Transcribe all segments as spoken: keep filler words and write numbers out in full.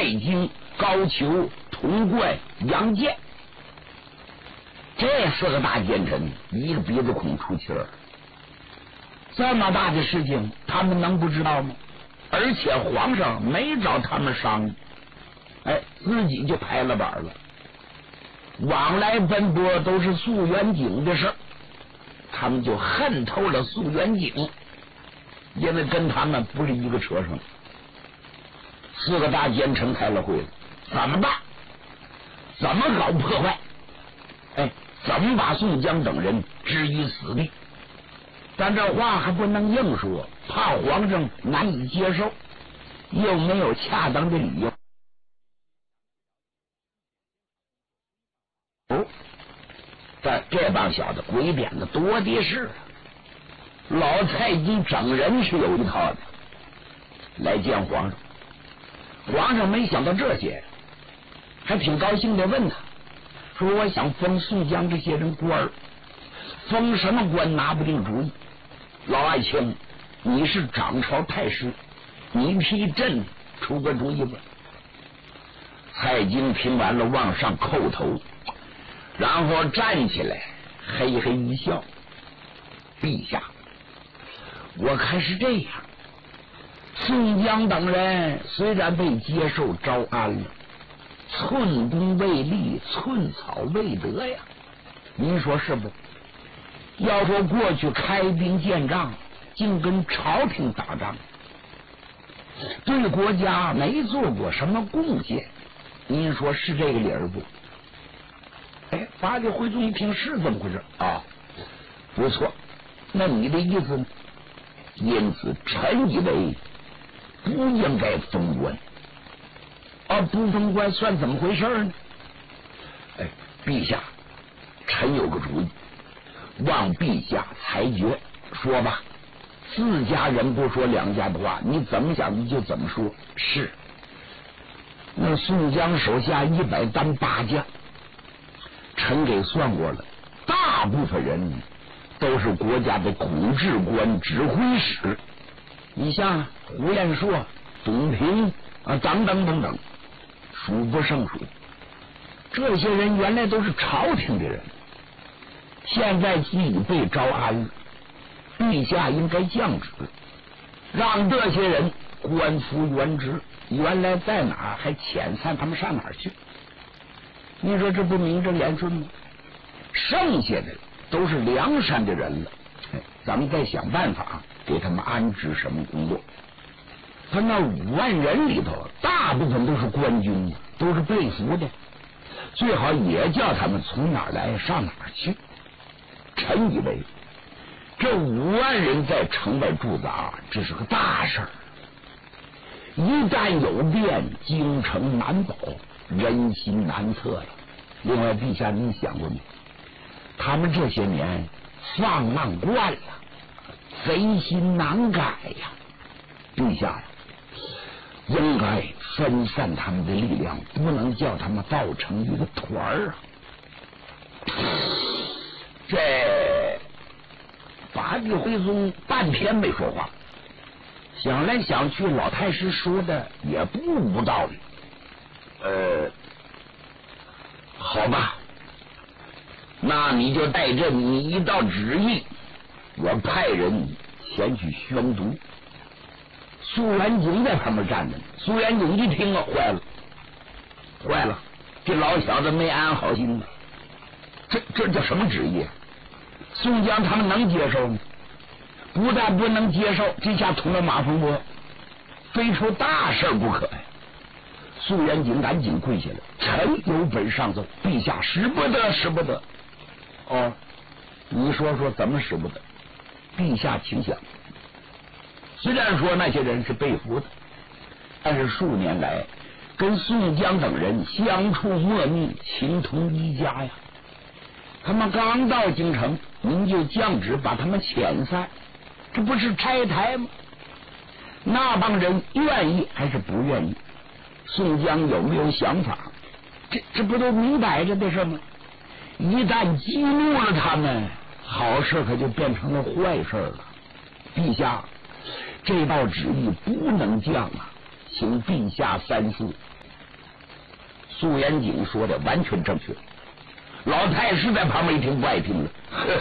蔡京、高俅、童贯、杨坚，这四个大奸臣，一个鼻子孔出气儿。这么大的事情，他们能不知道吗？而且皇上没找他们商议，哎，自己就拍了板了。往来奔波都是肃元景的事，他们就恨透了肃元景，因为跟他们不是一个车上。四个大奸臣开了会了，怎么办？怎么搞破坏？哎，怎么把宋江等人置于死地？但这话还不能硬说，怕皇上难以接受，又没有恰当的理由。哦，但这帮小子鬼点子多的是，老蔡京整人是有一套的。来见皇上，皇上没想到这些，还挺高兴的，问他说：“我想封宋江这些人官儿，封什么官拿不定主意。老爱卿，你是掌朝太师，你替朕出个主意吧。”蔡京听完了，往上叩头，然后站起来，嘿嘿一笑：“陛下，我看是这样。宋江等人虽然被接受招安了，寸功未立，寸草未得呀，您说是不？要说过去开兵建仗，竟跟朝廷打仗，对国家没做过什么贡献，您说是这个理儿不？”哎，八戒、徽宗一听是这么回事啊，不错，那你的意思呢？因此，臣以为不应该封官。啊，不封官算怎么回事呢？哎，陛下，臣有个主意，望陛下裁决。说吧，自家人不说两家的话，你怎么想你就怎么说。是，那宋江手下一百单八将，臣给算过了，大部分人都是国家的统治官、指挥使。你像胡彦硕、董平啊，等等等等，数不胜数。这些人原来都是朝廷的人，现在既已被招安了，陛下应该降职，让这些人官复原职。原来在哪儿，还遣散他们上哪儿去？你说这不名正言顺吗？剩下的都是梁山的人了，哎，咱们再想办法给他们安置什么工作。他那五万人里头，大部分都是官军，都是被俘的，最好也叫他们从哪儿来上哪儿去。臣以为这五万人在城外驻扎，这是个大事儿。一旦有变，京城难保，人心难测呀。另外，陛下您想过没？他们这些年放浪惯了，贼心难改呀。陛下呀，应该分散他们的力量，不能叫他们抱成一个团儿啊。这八戒、徽宗半天没说话，想来想去，老太师说的也不无道理。呃，好吧，那你就带着你一道旨意，我派人前去宣读。苏元景在旁边站着，苏元景一听啊，坏了，坏了，这老小子没安好心呢。这这叫什么旨意？宋江他们能接受吗？不但不能接受，这下捅了马蜂窝，非出大事不可呀！苏元景赶紧跪下来，臣有本上奏，陛下使不得，使不得。哦，你说说怎么使不得？陛下请想。虽然说那些人是被俘的，但是数年来跟宋江等人相处莫逆，情同一家呀。他们刚到京城，您就降旨把他们遣散，这不是拆台吗？那帮人愿意还是不愿意？宋江有没有想法？这这不都明摆着的事吗？一旦激怒了他们，好事可就变成了坏事了。陛下，这道旨意不能降啊，请陛下三思。 苏元景说的完全正确。老太师在旁边一听不爱听了，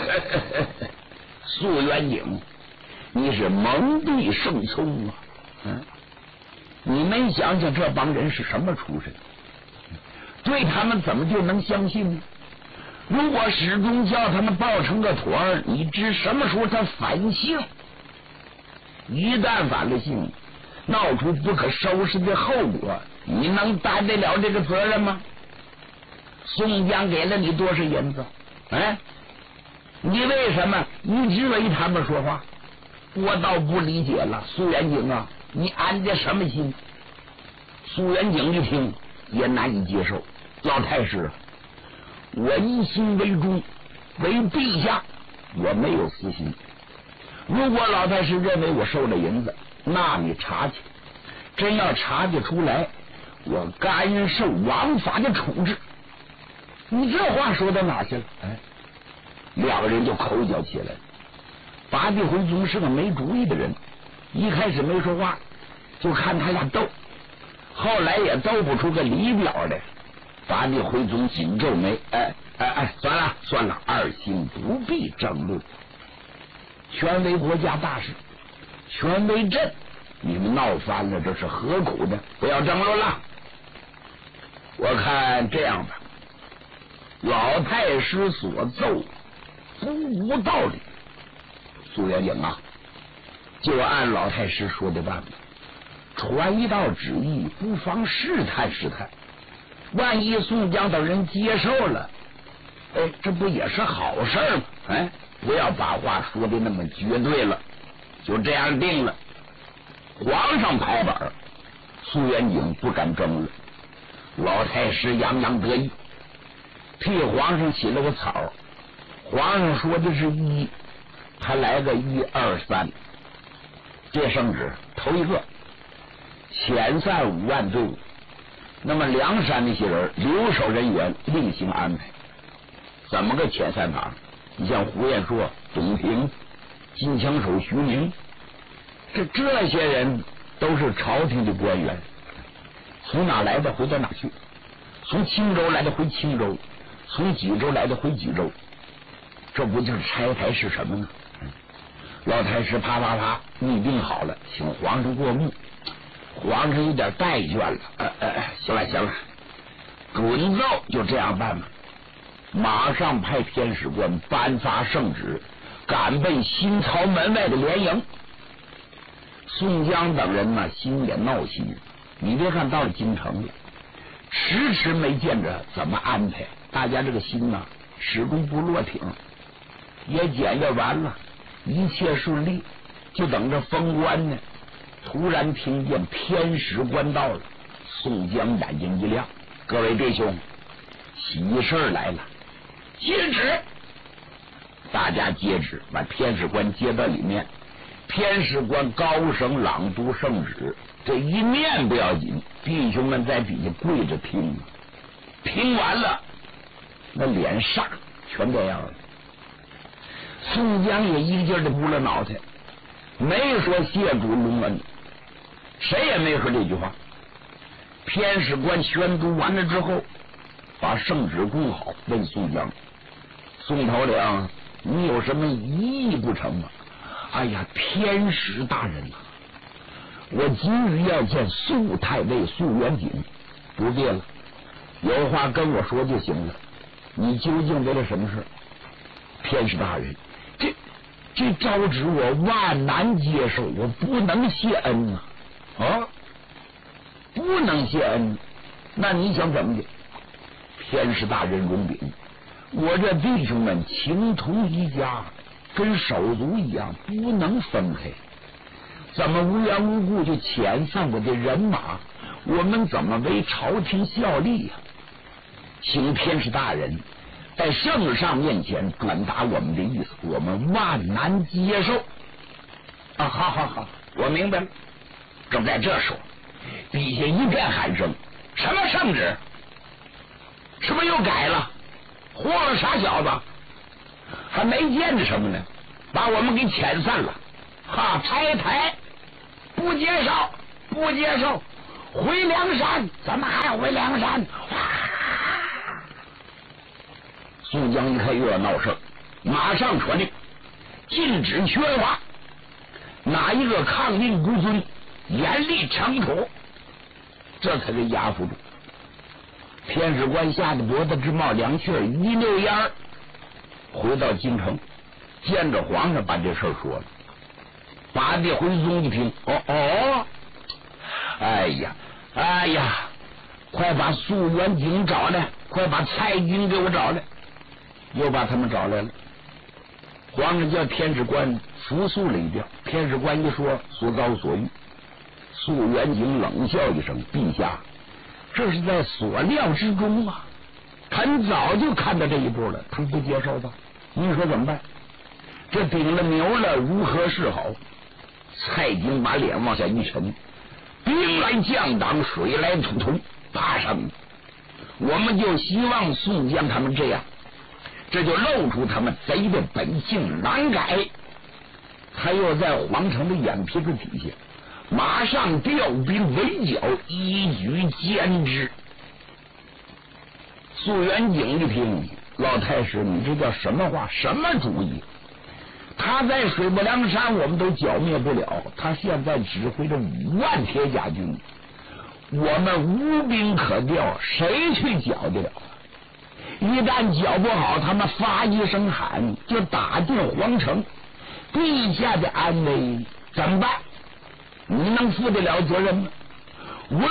苏元景，你是蒙蔽圣聪啊！嗯，你没想想这帮人是什么出身？对他们怎么就能相信呢？如果始终叫他们抱成个坨儿，你知什么时候他反姓？一旦反了姓，闹出不可收拾的后果，你能担得了这个责任吗？宋江给了你多少银子？哎，你为什么一直为他们说话？我倒不理解了，苏元景啊，你安的什么心？苏元景一听也难以接受，老太师，我一心为忠，为陛下，我没有私心。如果老太师认为我收了银子，那你查去，真要查得出来，我甘受王法的处置。你这话说到哪去了？哎，两个人就口角起来了。八地回宗是个没主意的人，一开始没说话，就看他俩斗，后来也斗不出个理表来。八地回宗紧皱眉，哎哎哎，算了算了，二心不必争论。全为国家大事，全为朕，你们闹翻了，这是何苦呢？不要争论了。我看这样吧，老太师所奏不无道理。苏元景啊，就按老太师说的办吧。传一道旨意，不妨试探试探。万一宋江等人接受了，哎，这不也是好事吗？哎，不要把话说的那么绝对了，就这样定了。皇上拍板，苏元景不敢争了。老太师洋洋得意，替皇上起了个草。皇上说的是一，他来个一二三。这圣旨头一个，遣散五万队伍。那么梁山那些人留守人员另行安排。怎么个遣散法？你像胡彦硕、董平、金枪手徐宁，这这些人都是朝廷的官员，从哪来的回到哪去？从青州来的回青州，从济州来的回济州，这不就是拆台是什么呢？老太师啪啪啪拟定好了，请皇上过目。皇上有点怠倦了，呃呃，行了行了，准奏就这样办吧。马上派天使官颁发圣旨，赶奔新曹门外的连营。宋江等人呢，心也闹心。你别看到了京城了，迟迟没见着怎么安排，大家这个心呢，始终不落挺。也检阅完了，一切顺利，就等着封官呢。突然听见偏使官到了，宋江眼睛一亮，各位弟兄，喜事来了，接旨。大家接旨，把偏使官接到里面。偏使官高声朗读圣旨，这一念不要紧，弟兄们在底下跪着听。听完了，那脸煞全这样了。宋江也一个劲儿的捂了脑袋，没说谢主隆恩，谁也没说这句话。偏使官宣读完了之后，把圣旨供好，问宋江：“宋头领，你有什么疑义不成吗？”“哎呀，偏使大人啊，我今日要见苏太尉苏元景。”“不必了，有话跟我说就行了。你究竟为了什么事？”“偏使大人，这这诏旨我万难接受，我不能谢恩啊！”“啊，不能谢恩，那你想怎么的？”“偏使大人容禀，我这弟兄们情同一家，跟手足一样，不能分开。怎么无缘无故就遣散我的人马？我们怎么为朝廷效力呀？请偏使大人在圣上面前转达我们的意思，我们万难接受。”“啊，好好好，我明白了。”正在这时候，底下一片喊声：“什么圣旨？是不是又改了？豁了傻小子！还没见着什么呢，把我们给遣散了。哈，拆台，不接受，不接受，回梁山！怎么还回梁山？哇！ 宋江一看又要闹事，马上传令禁止喧哗，哪一个抗令孤尊，严厉惩处，这才给压服住。天使官吓得脖子直冒凉气儿，一溜烟儿回到京城，见着皇上把这事儿说了。八戒回宗一听，哦哦，哎呀哎呀，快把素元景找来，快把蔡京给我找来，又把他们找来了。皇上叫天使官复述了一遍，天使官一说所遭所遇，素元景冷笑一声：“陛下，这是在所料之中啊！他早就看到这一步了，他不接受吧？你说怎么办？这顶了牛了，如何是好？”蔡京把脸往下一沉：“兵来将挡，水来土屯，怕什么？我们就希望宋江他们这样。”这就露出他们贼的本性难改。他又在皇城的眼皮子底下马上调兵围剿，一举歼之。素元景一听，老太师，你这叫什么话？什么主意？他在水泊梁山我们都剿灭不了，他现在指挥着五万铁甲军，我们无兵可调，谁去剿得了？一旦剿不好，他们发一声喊就打进皇城，陛下的安危怎么办？你能负得了责任吗？我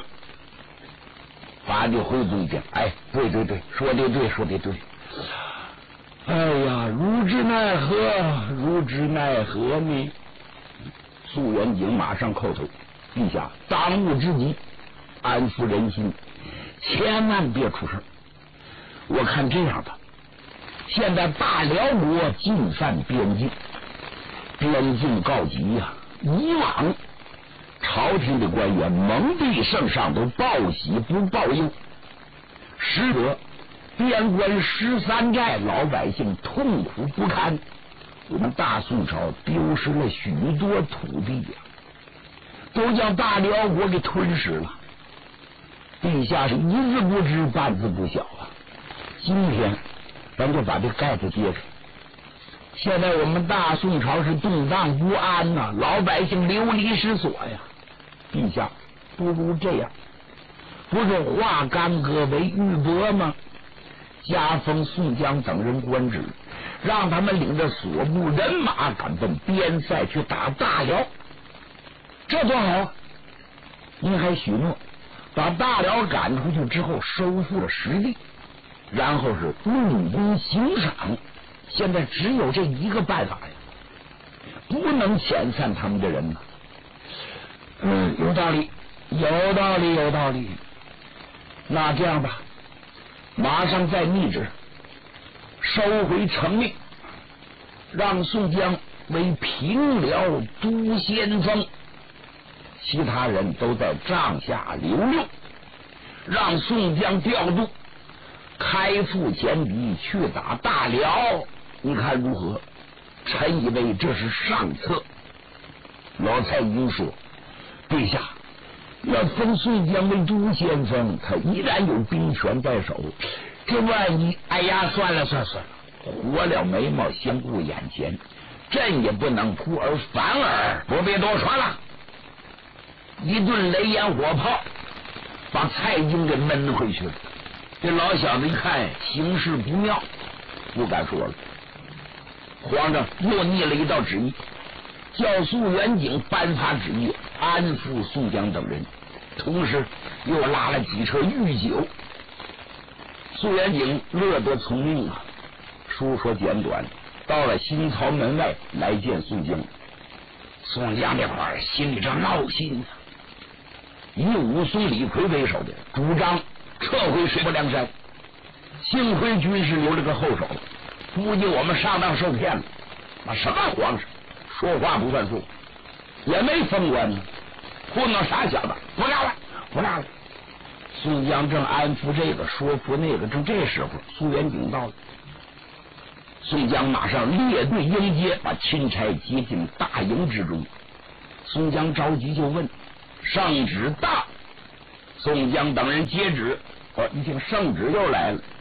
八戒回嘴讲，哎，对对对，说的对，说的对。哎呀，如之奈何，如之奈何呢？素元景马上叩头，陛下，当务之急，安抚人心，千万别出事。我看这样吧，现在大辽国进犯边境，边境告急呀、啊！以往朝廷的官员蒙蔽圣上，都报喜不报忧，使得边关十三寨老百姓痛苦不堪。我们大宋朝丢失了许多土地呀、啊，都将大辽国给吞噬了。陛下是一字不知，半字不晓啊！今天咱就把这盖子揭开。现在我们大宋朝是动荡不安呐、啊，老百姓流离失所呀。陛下，不如这样，不是化干戈为玉帛吗？加封宋江等人官职，让他们领着所部人马赶奔边塞去打大辽，这多好啊！您还许诺把大辽赶出去之后，收复了实地，然后是论功行赏。现在只有这一个办法呀，不能遣散他们的人呐。嗯，有道理，有道理，有道理。那这样吧，马上再密旨收回成命，让宋江为平辽都先锋，其他人都在帐下留用，让宋江调度开赴前敌去打大辽，你看如何？臣以为这是上策。老蔡英说：“陛下，要封宋江为都先锋，他依然有兵权在手。这万一……哎呀，算了算了算了，活了眉毛先顾眼前，朕也不能扑而反耳。不必多说了。”一顿雷烟火炮把蔡京给闷回去了。这老小子一看形势不妙，不敢说了。皇上又拟了一道旨意，叫素元景颁发旨意，安抚宋江等人，同时又拉了几车御酒。素元景乐得从命啊，书说简短，到了新曹门外来见宋江。宋江这块儿心里正闹心呢，以武松、李逵为首的主张撤回水泊梁山，幸亏军师留了个后手，估计我们上当受骗了。那什么皇上说话不算数，也没封官呢，糊弄傻小子，不干了，不干了。宋江正安抚这个，说服那个，正这时候，苏元景到了。宋江马上列队迎接，把钦差接进大营之中。宋江着急就问：“圣旨到。”宋江等人接旨，哦，一听圣旨又来了，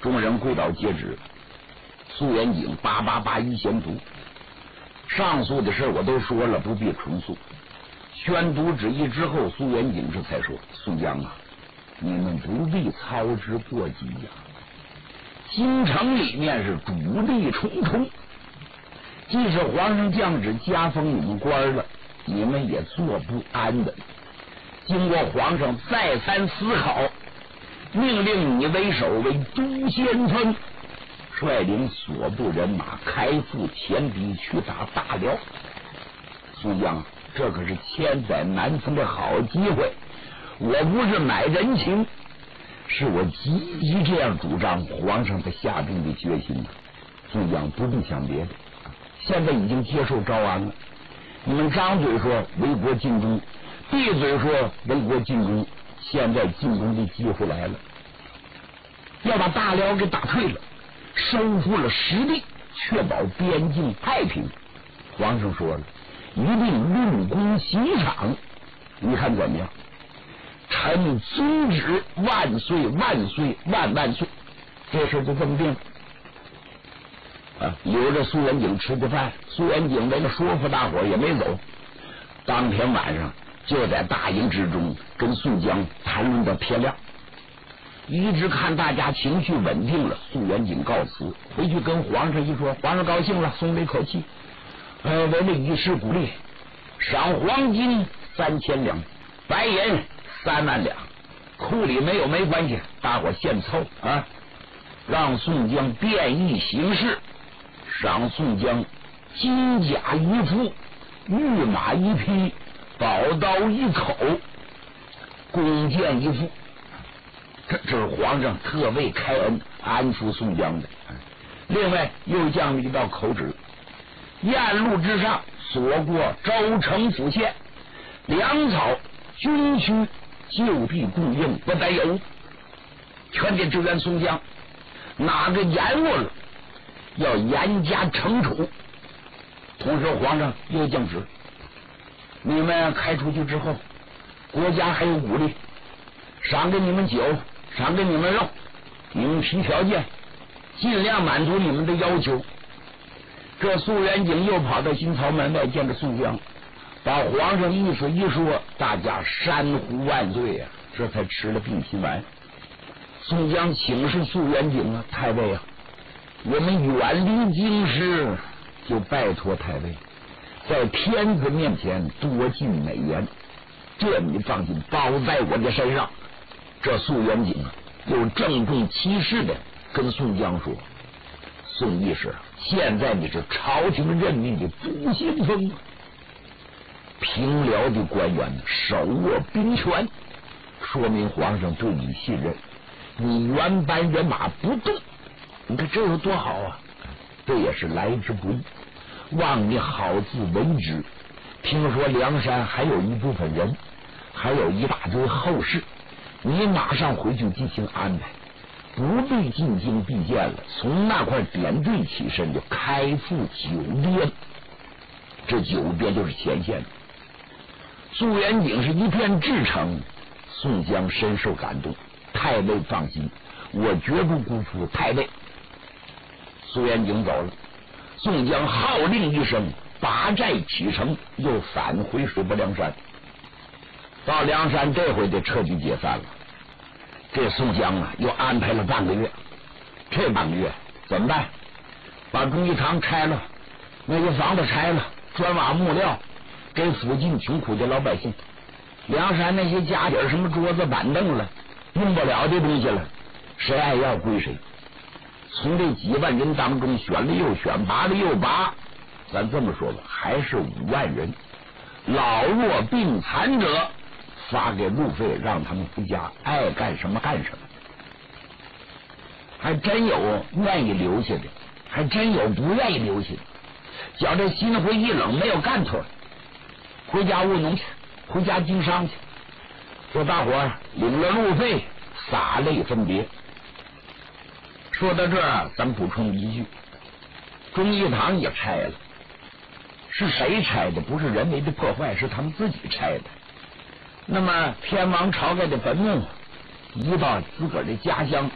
众人跪倒接旨。苏元景八八八一宣读，上诉的事我都说了，不必重述。宣读旨意之后，苏元景这才说：“宋江啊，你们不必操之过急呀。京城里面是主力重重，即使皇上降旨加封你们官了，你们也坐不安的。经过皇上再三思考，命令你为首为都先锋，率领所部人马开赴前敌，去打大辽。宋江，这可是千载难逢的好机会，我不是买人情，是我积极这样主张，皇上才下定的决心。宋江不必想别的，现在已经接受招安了。你们张嘴说为国尽忠，闭嘴说为国尽忠，现在进攻的机会来了，要把大辽给打退了，收复了实地，确保边境太平。皇上说了，一定论功行赏，你看怎么样？臣遵旨，万岁万岁万万岁！这事就这么定了。啊，留着苏元景吃的饭，苏元景为了说服大伙也没走，当天晚上就在大营之中跟宋江谈论到天亮，一直看大家情绪稳定了，苏元景告辞回去跟皇上一说，皇上高兴了，松了一口气。呃，为了以示鼓励，赏黄金三千两，白银三万两，库里没有没关系，大伙现凑啊！让宋江便衣行事，赏宋江金甲一副，御马一匹，宝刀一口，弓箭一副。这这是皇上特为开恩安抚宋江的。另外又降了一道口旨，雁路之上所过州城府县，粮草军需就地供应，不得有误，全得支援宋江。哪个延误了，要严加惩处。同时皇上又降旨，你们开出去之后，国家还有武力，赏给你们酒，赏给你们肉，你们提条件，尽量满足你们的要求。这苏元景又跑到新曹门外见着宋江，把皇上意思一说，大家山呼万岁呀、啊，这才吃了定心丸。宋江请示苏元景啊，太尉啊，我们远离京师，就拜托太尉在天子面前多尽美言，这你放心，包在我的身上。这苏元景啊，又郑重其事的跟宋江说，宋义士，现在你是朝廷任命的都先锋，平辽的官员手握兵权，说明皇上对你信任，你原班人马不动，你看这有多好啊！这也是来之不易，望你好自为之。听说梁山还有一部分人，还有一大堆后事，你马上回去进行安排，不必进京避见了，从那块点缀起身，就开赴九边。这九边就是前线。苏元景是一片至诚，宋江深受感动。太尉放心，我绝不辜负太尉。苏元景走了，宋江号令一声，拔寨启程，又返回水泊梁山。到梁山这回得彻底解散了。这宋江啊，又安排了半个月。这半个月怎么办？把忠义堂拆了，那些房子拆了，砖瓦木料给附近穷苦的老百姓。梁山那些家底什么桌子板凳了，用不了的东西了，谁爱要归谁。从这几万人当中选了又选，拔了又拔，咱这么说吧，还是五万人。老弱病残者发给路费，让他们回家，爱干什么干什么。还真有愿意留下的，还真有不愿意留下的。觉这心灰意冷，没有干头，回家务农去，回家经商去。说大伙儿领了路费，洒泪分别。说到这儿，咱补充一句，忠义堂也拆了，是谁拆的？不是人为的破坏，是他们自己拆的。那么天王晁盖的坟墓移到自个儿的家乡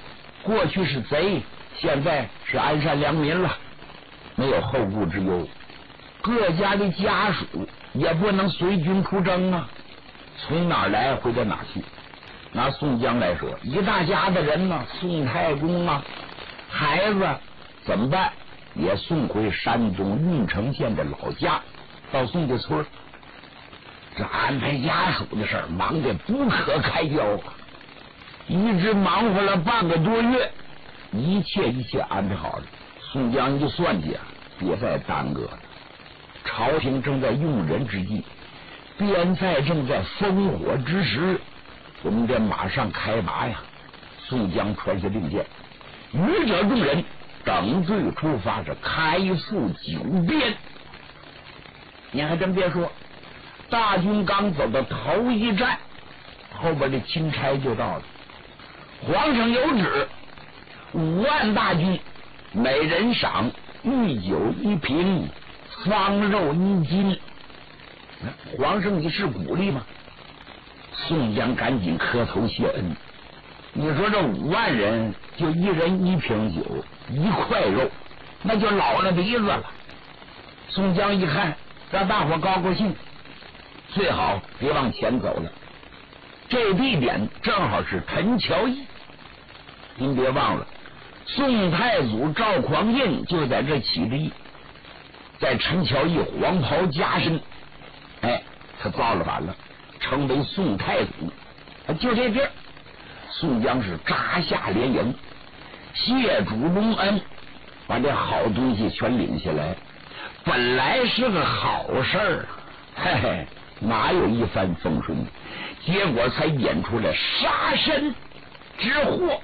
过去是贼，现在是安善良民了，没有后顾之忧。各家的家属也不能随军出征啊，从哪儿来回到哪儿去。拿宋江来说，一大家子人呢，宋太公啊，孩子怎么办？也送回山东郓城县的老家，到宋家村。这安排家属的事儿忙得不可开交啊，一直忙活了半个多月，一切一切安排好了。宋江一算计啊，别再耽搁了。朝廷正在用人之际，边塞正在烽火之时，我们得马上开拔呀！宋江传下令箭，余者众人等队出发，是开赴九边。你还真别说，大军刚走到头一站，后边的钦差就到了。皇上有旨，五万大军，每人赏御酒一瓶，方肉一斤。皇上，你是鼓励吗？宋江赶紧磕头谢恩。你说这五万人，就一人一瓶酒，一块肉，那就老了鼻子了。宋江一看，让大伙高高兴，最好别往前走了。这地点正好是陈桥驿，您别忘了，宋太祖赵匡胤就在这起的义，在陈桥驿黄袍加身，哎，他造了反了，成为宋太祖。就这地儿，宋江是扎下连营，谢主隆恩，把这好东西全领下来。本来是个好事儿，嘿嘿，哪有一帆风顺？结果才演出了杀身之祸。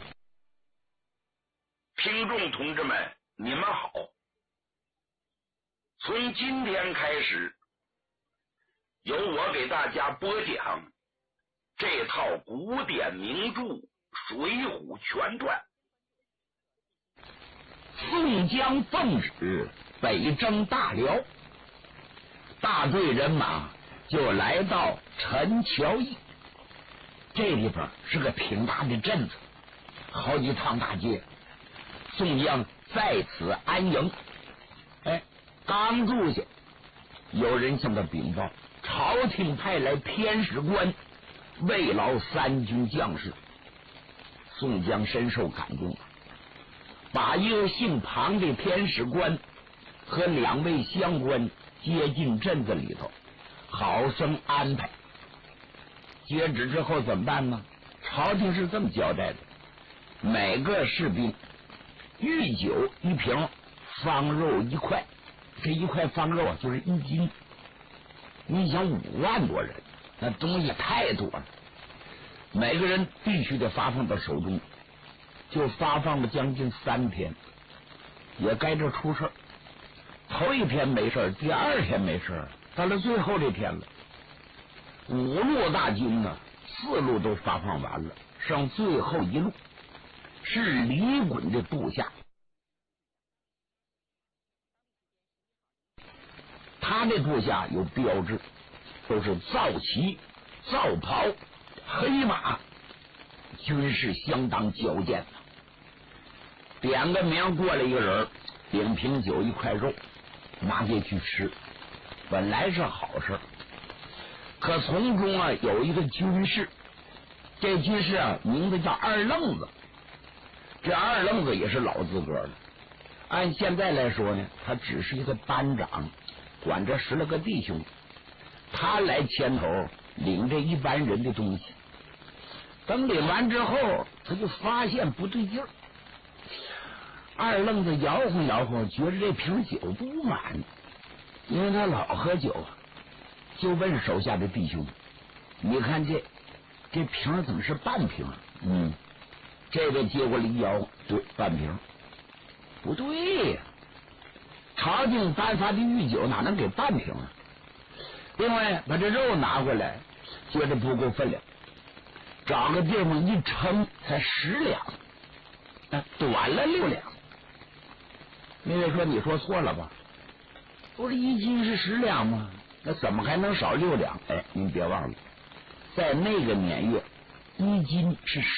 听众同志们，你们好！从今天开始，由我给大家播讲这套古典名著《水浒全传》。 宋江奉旨北征大辽，大队人马就来到陈桥驿。这地方是个挺大的镇子，好几趟大街。宋江在此安营。哎，刚住下，有人向他禀报，朝廷派来偏使官慰劳三军将士。宋江深受感动，把一个姓庞的偏使官和两位乡官接进镇子里头，好生安排。接旨之后怎么办呢？朝廷是这么交代的：每个士兵御酒一瓶，方肉一块。这一块方肉啊，就是一斤。你想五万多人，那东西太多了，每个人必须得发放到手中，就发放了将近三天，也该这出事儿。头一天没事儿，第二天没事儿，到了最后这天了，五路大军呢，四路都发放完了，剩最后一路是李衮的部下。他的部下有标志，都是皂旗、皂袍、黑马，军事相当矫健的。点个名过来一个人，领瓶酒一块肉，拿下去吃，本来是好事，可从中啊有一个军士，这军士啊名字叫二愣子。这二愣子也是老资格了，按现在来说呢，他只是一个班长，管这十来个弟兄，他来牵头领这一般人的东西。等领完之后，他就发现不对劲儿。二愣子摇晃摇晃，觉得这瓶酒不满，因为他老喝酒，就问手下的弟兄：“你看这这瓶怎么是半瓶？”嗯，这位接过来一摇，对，半瓶。不对呀，朝廷颁发的御酒哪能给半瓶啊？另外，把这肉拿过来，觉得不够分量，找个地方一称，才十两，啊，短了六两。那位说：“你说错了吧？不是一斤是十两吗？那怎么还能少六两？”哎，您别忘了，在那个年月，一斤是